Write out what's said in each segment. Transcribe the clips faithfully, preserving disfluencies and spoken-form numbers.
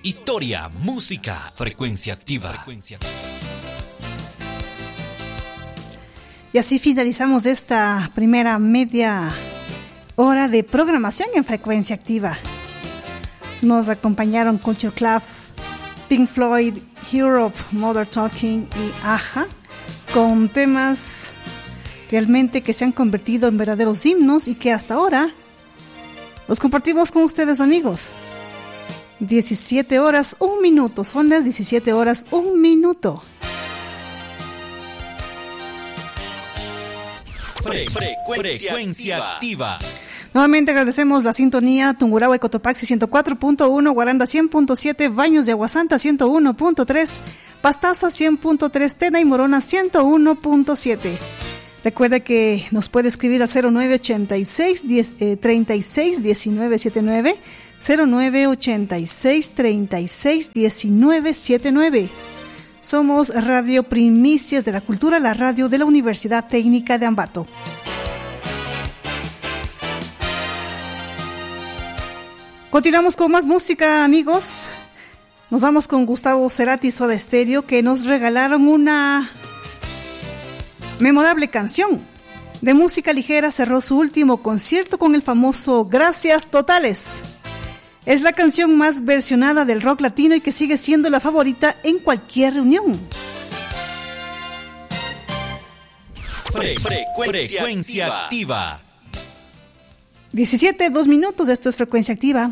historia, música, frecuencia activa. Frecuencia. Y así finalizamos esta primera media hora de programación en Frecuencia Activa. Nos acompañaron Culture Club, Pink Floyd, Europe, Mother Talking y Aja, con temas realmente que se han convertido en verdaderos himnos y que hasta ahora los compartimos con ustedes, amigos. diecisiete horas, un minuto. Son las diecisiete horas, un minuto. Fre- fre- frecuencia activa. Nuevamente agradecemos la sintonía. Tungurahua y Cotopaxi ciento cuatro punto uno, Guaranda cien punto siete, Baños de Aguasanta ciento uno punto tres, Pastaza cien punto tres, Tena y Morona ciento uno punto siete. Recuerda que nos puede escribir al cero nueve ochenta y seis, diez, eh, treinta y seis, diecinueve setenta y nueve, cero nueve ochenta y seis, treinta y seis, diecinueve setenta y nueve. Somos Radio Primicias de la Cultura, la radio de la Universidad Técnica de Ambato. Continuamos con más música, amigos. Nos vamos con Gustavo Cerati y Soda Stereo, que nos regalaron una memorable canción. De música ligera cerró su último concierto con el famoso Gracias Totales. Es la canción más versionada del rock latino y que sigue siendo la favorita en cualquier reunión. Fre- fre- frecuencia activa. diecisiete, dos minutos, esto es Frecuencia Activa.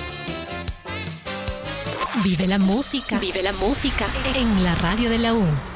Vive la música. Vive la música en la radio de la U.